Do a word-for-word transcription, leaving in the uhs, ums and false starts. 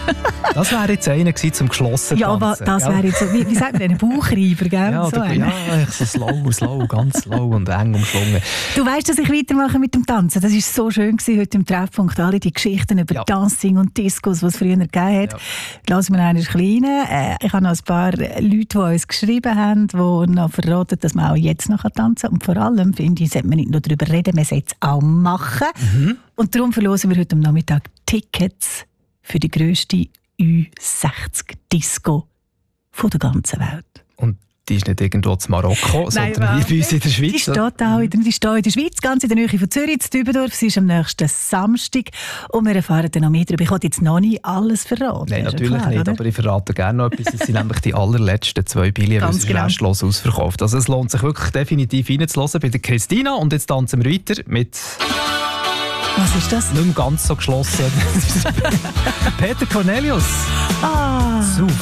Das wäre jetzt einer gewesen zum geschlossen Ja, aber tanzen, das gell? wäre jetzt so, wie, wie sagt man denn, ein Bauchreiber, gell? Ja, so oder, einer. ja, echt so slow, slow, ganz slow und eng umschlungen. Du weißt, dass ich weitermache mit dem Tanzen. Das war so schön gewesen, heute im Treffpunkt. Alle die Geschichten über Ja. Dancing und Discos, die es früher gegeben hat. Ja. Lassen wir einen kleinen. Äh, ich habe noch ein paar Leute, die uns geschrieben haben, die noch verraten, dass man auch jetzt noch tanzen kann. Und vor allem, finde ich, sollte man nicht nur darüber reden, man sollte es auch machen. Mhm. Und darum verlosen wir heute am Nachmittag Tickets für die grösste Ü sechzig Disco von der ganzen Welt. Und die ist nicht irgendwo in Marokko, Nein, sondern hier bei uns in der Die Schweiz. steht auch in der, die steht in der Schweiz, ganz in der Nähe von Zürich, in Dübendorf. Sie ist am nächsten Samstag und wir erfahren dann noch mehr darüber. Ich wollte jetzt noch nicht alles verraten. Nein, ist ja natürlich klar, nicht, oder? aber ich verrate gerne noch etwas. Es sind nämlich die allerletzten zwei Billionen, Ganz weil es genau. ist restlos ausverkauft. Also es lohnt sich wirklich definitiv reinzuhören bei der Christina. Und jetzt tanzen wir weiter mit Was ist das? nicht mehr ganz so geschlossen. Peter Cornelius. Ah, Zu.